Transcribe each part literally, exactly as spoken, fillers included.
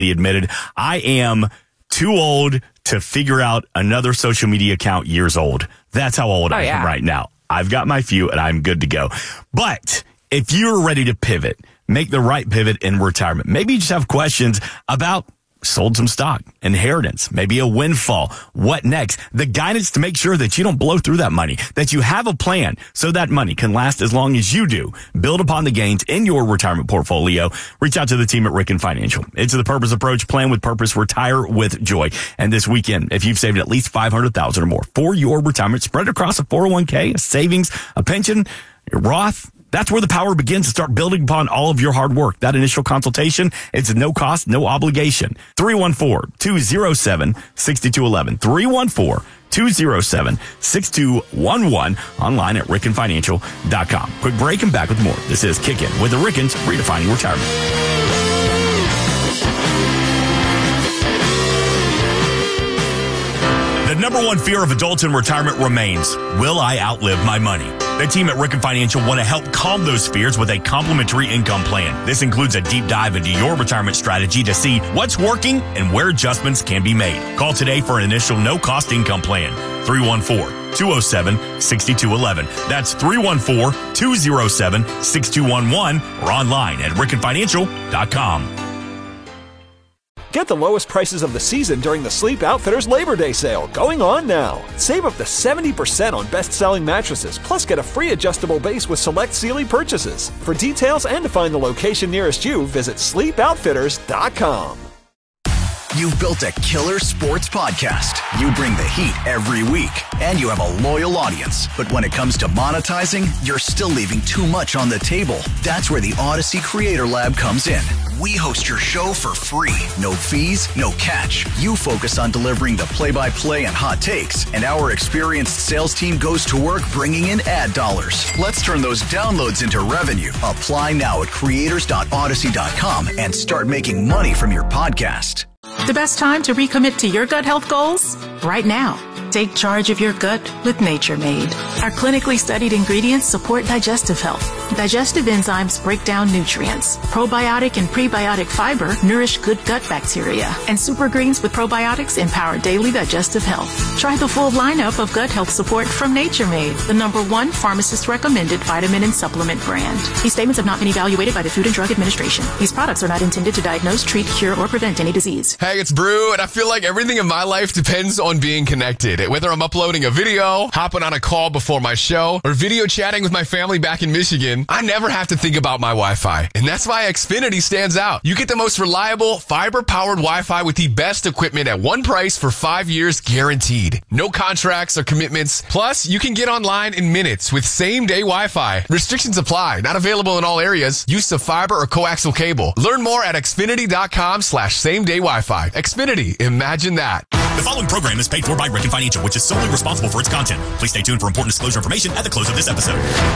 admitted, I am too old to figure out another social media account years old. That's how old oh, I yeah. am right now. I've got my few and I'm good to go. But if you're ready to pivot, make the right pivot in retirement, maybe you just have questions about sold some stock, inheritance, maybe a windfall. What next? The guidance to make sure that you don't blow through that money, that you have a plan so that money can last as long as you do. Build upon the gains in your retirement portfolio. Reach out to the team at Ricken Financial. It's the Purpose Approach. Plan with purpose. Retire with joy. And this weekend, if you've saved at least five hundred thousand dollars or more for your retirement, spread across a four oh one k, a savings, a pension, your Roth, that's where the power begins to start building upon all of your hard work. That initial consultation, it's no cost, no obligation. three one four, two oh seven, six two one one. three one four, two oh seven, six two one one. Online at ricken financial dot com. Quick break and back with more. This is Kick In with the Rickens, redefining retirement. The number one fear of adults in retirement remains, will I outlive my money? The team at Ricken Financial want to help calm those fears with a complimentary income plan. This includes a deep dive into your retirement strategy to see what's working and where adjustments can be made. Call today for an initial no-cost income plan. three one four, two oh seven, six two one one. That's three one four, two oh seven, six two one one or online at ricken financial dot com. Get the lowest prices of the season during the Sleep Outfitters Labor Day sale going on now. Save up to seventy percent on best-selling mattresses, plus get a free adjustable base with select Sealy purchases. For details and to find the location nearest you, visit sleep outfitters dot com. You've built a killer sports podcast. You bring the heat every week, and you have a loyal audience. But when it comes to monetizing, you're still leaving too much on the table. That's where the Odyssey Creator Lab comes in. We host your show for free. No fees, no catch. You focus on delivering the play-by-play and hot takes, and our experienced sales team goes to work bringing in ad dollars. Let's turn those downloads into revenue. Apply now at creators dot odyssey dot com and start making money from your podcast. The best time to recommit to your gut health goals? Right now. Take charge of your gut with Nature Made. Our clinically studied ingredients support digestive health. Digestive enzymes break down nutrients. Probiotic and prebiotic fiber nourish good gut bacteria. And super greens with probiotics empower daily digestive health. Try the full lineup of gut health support from Nature Made, the number one pharmacist-recommended vitamin and supplement brand. These statements have not been evaluated by the Food and Drug Administration. These products are not intended to diagnose, treat, cure, or prevent any disease. Hey, it's Brew, and I feel like everything in my life depends on being connected. Whether I'm uploading a video, hopping on a call before my show, or video chatting with my family back in Michigan, I never have to think about my Wi-Fi. And that's why Xfinity stands out. You get the most reliable, fiber-powered Wi-Fi with the best equipment at one price for five years guaranteed. No contracts or commitments. Plus, you can get online in minutes with same-day Wi-Fi. Restrictions apply. Not available in all areas. Use of fiber or coaxial cable. Learn more at xfinity dot com slash same-day Wi-Fi. Xfinity. Imagine that. The following program is paid for by Ricken Financial, which is solely responsible for its content. Please stay tuned for important disclosure information at the close of this episode.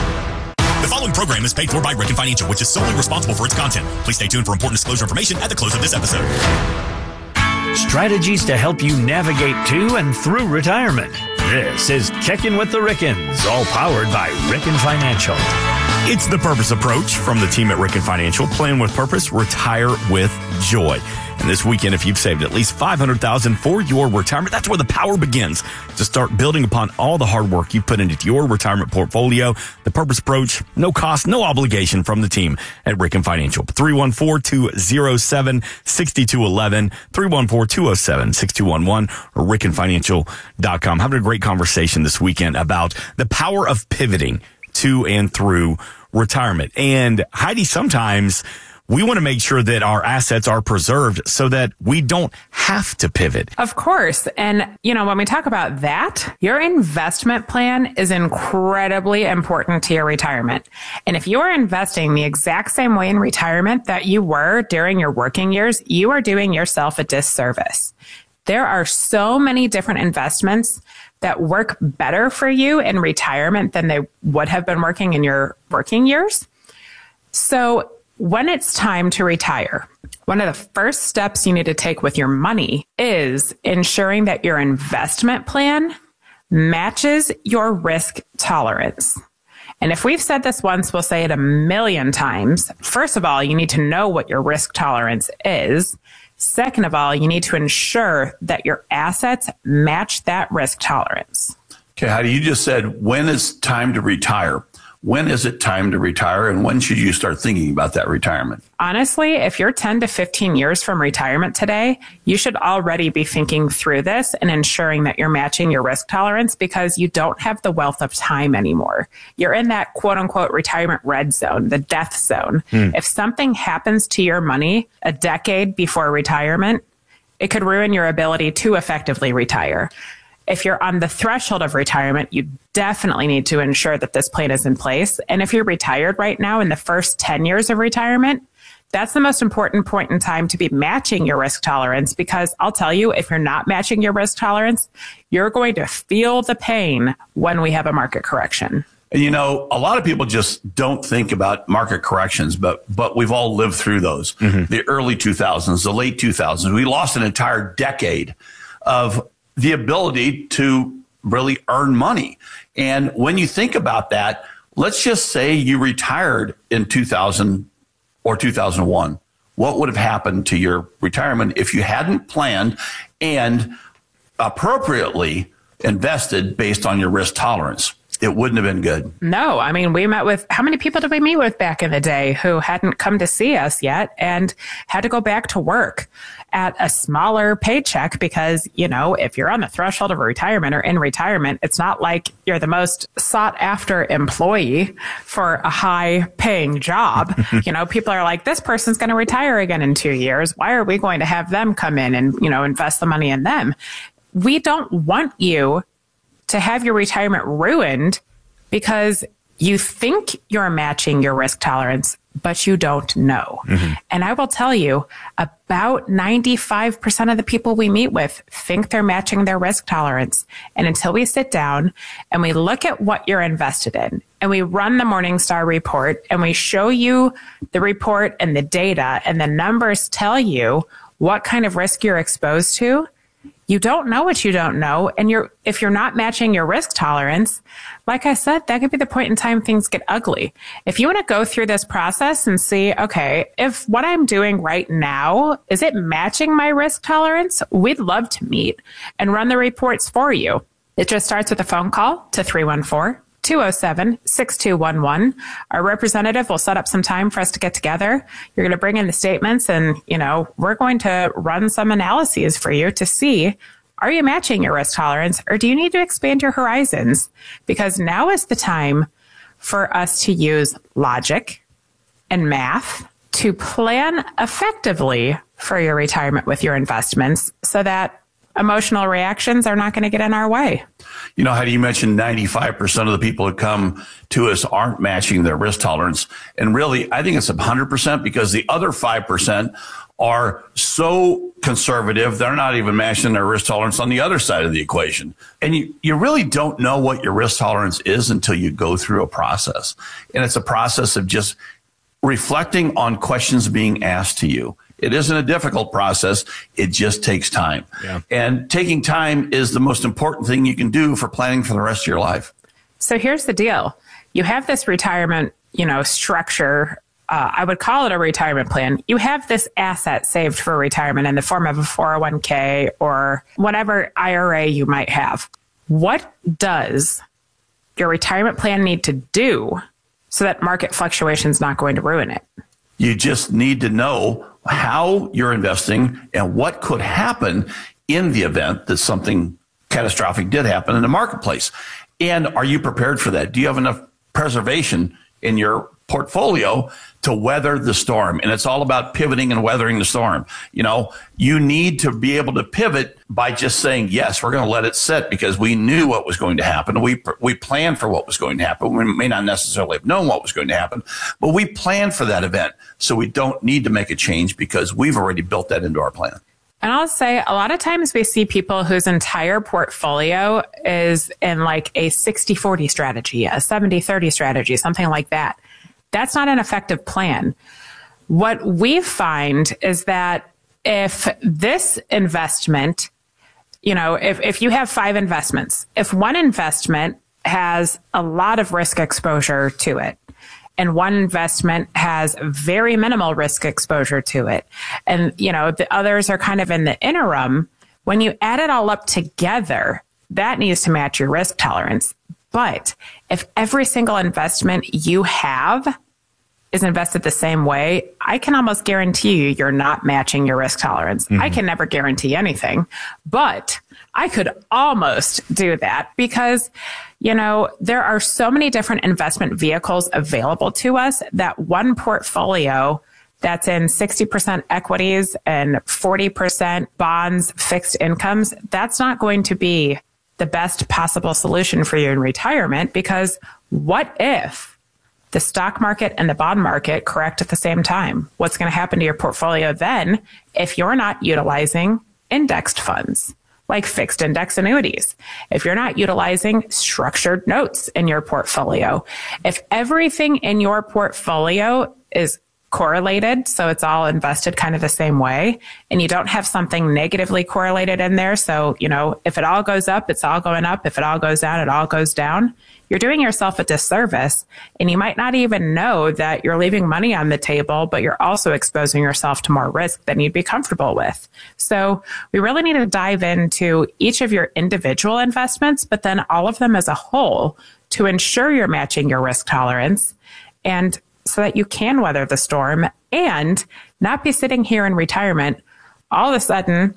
The following program is paid for by Ricken Financial, which is solely responsible for its content. Please stay tuned for important disclosure information at the close of this episode. Strategies to help you navigate to and through retirement. This is Kickin' with the Rickens, all powered by Ricken Financial. It's the Purpose Approach from the team at Ricken Financial. Plan with purpose, retire with joy. And this weekend, if you've saved at least five hundred thousand dollars for your retirement, that's where the power begins to start building upon all the hard work you put into your retirement portfolio. The Purpose Approach, no cost, no obligation from the team at Ricken Financial. three one four, two oh seven, six two one one, three one four, two oh seven, six two one one, or ricken financial dot com. Having a great conversation this weekend about the power of pivoting to and through retirement. And Heidi, sometimes we want to make sure that our assets are preserved so that we don't have to pivot. Of course. And, you know, when we talk about that, your investment plan is incredibly important to your retirement. And if you are investing the exact same way in retirement that you were during your working years, you are doing yourself a disservice. There are so many different investments that work better for you in retirement than they would have been working in your working years. So when it's time to retire, one of the first steps you need to take with your money is ensuring that your investment plan matches your risk tolerance. And if we've said this once, we'll say it a million times. First of all, you need to know what your risk tolerance is. Second of all, you need to ensure that your assets match that risk tolerance. Okay, Heidi, you just said, when is time to retire? When is it time to retire, and when should you start thinking about that retirement? Honestly, if you're ten to fifteen years from retirement today, you should already be thinking through this and ensuring that you're matching your risk tolerance, because you don't have the wealth of time anymore. You're in that quote unquote retirement red zone, the death zone. Hmm. If something happens to your money a decade before retirement, it could ruin your ability to effectively retire. If you're on the threshold of retirement, you definitely need to ensure that this plan is in place. And if you're retired right now in the first ten years of retirement, that's the most important point in time to be matching your risk tolerance, because I'll tell you, if you're not matching your risk tolerance, you're going to feel the pain when we have a market correction. And, you know, a lot of people just don't think about market corrections, but but we've all lived through those. Mm-hmm. The early two thousands, the late two thousands. We lost an entire decade of the ability to really earn money. And when you think about that, let's just say you retired in two thousand or two thousand one. What would have happened to your retirement if you hadn't planned and appropriately invested based on your risk tolerance? It wouldn't have been good. No, I mean, we met with, how many people did we meet with back in the day who hadn't come to see us yet and had to go back to work at a smaller paycheck? Because, you know, if you're on the threshold of retirement or in retirement, it's not like you're the most sought after employee for a high paying job. You know, people are like, this person's going to retire again in two years. Why are we going to have them come in and, you know, invest the money in them? We don't want you to have your retirement ruined because you think you're matching your risk tolerance, but you don't know. Mm-hmm. And I will tell you, about ninety-five percent of the people we meet with think they're matching their risk tolerance. And until we sit down and we look at what you're invested in, and we run the Morningstar report, and we show you the report and the data, and the numbers tell you what kind of risk you're exposed to, you don't know what you don't know. And you're, if you're not matching your risk tolerance, like I said, that could be the point in time things get ugly. If you want to go through this process and see, okay, if what I'm doing right now, is it matching my risk tolerance? We'd love to meet and run the reports for you. It just starts with a phone call to three one four, two oh seven, six two one one. Our representative will set up some time for us to get together. You're going to bring in the statements, and, you know, we're going to run some analyses for you to see, are you matching your risk tolerance, or do you need to expand your horizons? Because now is the time for us to use logic and math to plan effectively for your retirement with your investments, so that emotional reactions are not going to get in our way. You know, Heidi, you mentioned ninety-five percent of the people who come to us aren't matching their risk tolerance. And really, I think it's one hundred percent, because the other five percent are so conservative, they're not even matching their risk tolerance on the other side of the equation. And you, you really don't know what your risk tolerance is until you go through a process. And it's a process of just reflecting on questions being asked to you. It isn't a difficult process. It just takes time. Yeah. And taking time is the most important thing you can do for planning for the rest of your life. So here's the deal. You have this retirement, you know, structure. Uh, I would call it a retirement plan. You have this asset saved for retirement in the form of a four oh one k or whatever I R A you might have. What does your retirement plan need to do so that market fluctuation is not going to ruin it? You just need to know how you're investing and what could happen in the event that something catastrophic did happen in the marketplace. And are you prepared for that? Do you have enough preservation in your portfolio to weather the storm? And it's all about pivoting and weathering the storm. You know, you need to be able to pivot by just saying, yes, we're going to let it sit because we knew what was going to happen. We we planned for what was going to happen. We may not necessarily have known what was going to happen, but we planned for that event. So we don't need to make a change because we've already built that into our plan. And I'll say a lot of times we see people whose entire portfolio is in like a sixty forty strategy, a seventy thirty strategy, something like that. That's not an effective plan. What we find is that if this investment, you know, if, if you have five investments, if one investment has a lot of risk exposure to it, and one investment has very minimal risk exposure to it. And, you know, the others are kind of in the interim. When you add it all up together, that needs to match your risk tolerance. But if every single investment you have is invested the same way, I can almost guarantee you you're not matching your risk tolerance. Mm-hmm. I can never guarantee anything, but I could almost do that because, you know, there are so many different investment vehicles available to us that one portfolio that's in sixty percent equities and forty percent bonds, fixed incomes, that's not going to be the best possible solution for you in retirement, because what if the stock market and the bond market correct at the same time? What's going to happen to your portfolio then if you're not utilizing indexed funds like fixed index annuities? If you're not utilizing structured notes in your portfolio, if everything in your portfolio is correlated, so it's all invested kind of the same way, and you don't have something negatively correlated in there, so, you know, if it all goes up, it's all going up. If it all goes down, it all goes down. You're doing yourself a disservice, and you might not even know that you're leaving money on the table, but you're also exposing yourself to more risk than you'd be comfortable with. So we really need to dive into each of your individual investments, but then all of them as a whole to ensure you're matching your risk tolerance, and so that you can weather the storm and not be sitting here in retirement. All of a sudden,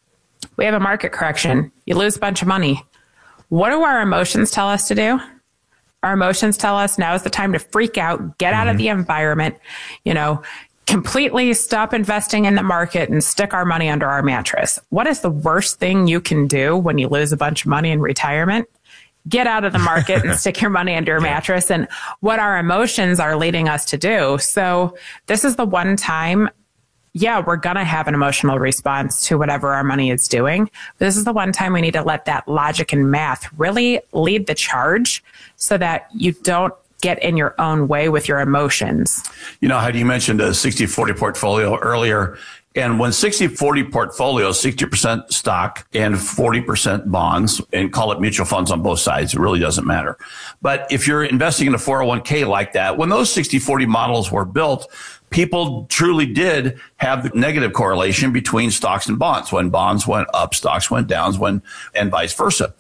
we have a market correction. You lose a bunch of money. What do our emotions tell us to do? Our emotions tell us now is the time to freak out, get out mm-hmm. of the environment, you know, completely stop investing in the market and stick our money under our mattress. What is the worst thing you can do when you lose a bunch of money in retirement? Get out of the market and stick your money under your yeah. mattress, and what our emotions are leading us to do. So this is the one time, yeah, we're going to have an emotional response to whatever our money is doing. But this is the one time we need to let that logic and math really lead the charge so that you don't get in your own way with your emotions. You know, Heidi, you mentioned a sixty forty portfolio earlier. And when sixty forty portfolio, sixty percent stock and forty percent bonds, and call it mutual funds on both sides, it really doesn't matter. But if you're investing in a four oh one k like that, when those sixty forty models were built, people truly did have the negative correlation between stocks and bonds. When bonds went up, stocks went down, when, and vice versa.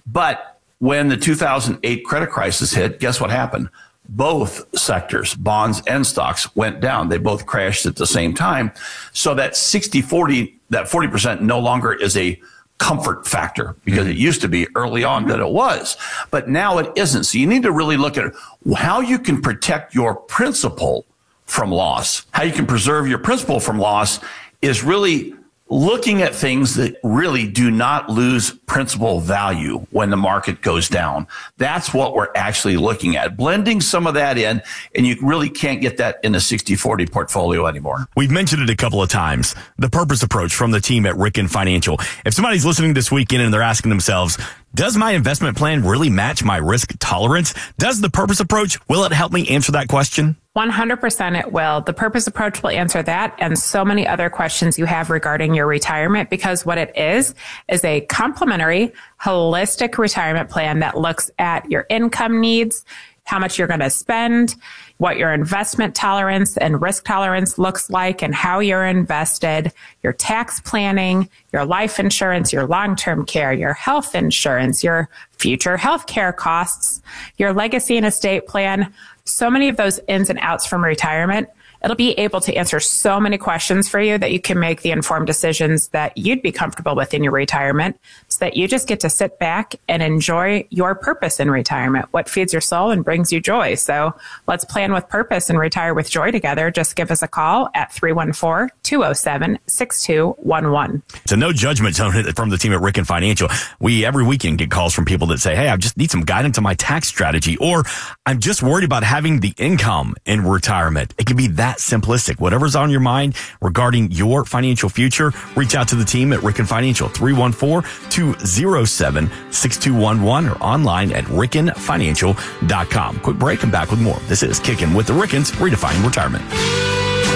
But when the two thousand eight credit crisis hit, guess what happened? Both sectors, bonds and stocks, went down. They both crashed at the same time. So that sixty forty, that forty percent no longer is a comfort factor, because it used to be early on that it was, but now it isn't. So you need to really look at how you can protect your principal from loss. How you can preserve your principal from loss is really looking at things that really do not lose principal value when the market goes down. That's what we're actually looking at. Blending some of that in, and you really can't get that in a sixty forty portfolio anymore. We've mentioned it a couple of times, the purpose approach from the team at Ricken Financial. If somebody's listening this weekend and they're asking themselves, does my investment plan really match my risk tolerance? Does the purpose approach, will it help me answer that question? one hundred percent it will. The purpose approach will answer that and so many other questions you have regarding your retirement, because what it is, is a complementary, holistic retirement plan that looks at your income needs, how much you're going to spend, what your investment tolerance and risk tolerance looks like, and how you're invested, your tax planning, your life insurance, your long-term care, your health insurance, your future health care costs, your legacy and estate plan. So many of those ins and outs from retirement. It'll be able to answer so many questions for you that you can make the informed decisions that you'd be comfortable with in your retirement, so that you just get to sit back and enjoy your purpose in retirement, what feeds your soul and brings you joy. So let's plan with purpose and retire with joy together. Just give us a call at three one four, two oh seven, six two one one. It's a no judgment zone from the team at Ricken Financial. We every weekend get calls from people that say, hey, I just need some guidance on my tax strategy, or I'm just worried about having the income in retirement. It can be that simplistic. Whatever's on your mind regarding your financial future, reach out to the team at Ricken Financial, three one four, two oh seven, six two one one, or online at ricken financial dot com. Quick break and back with more. This is Kicking with the Rickens, redefining retirement.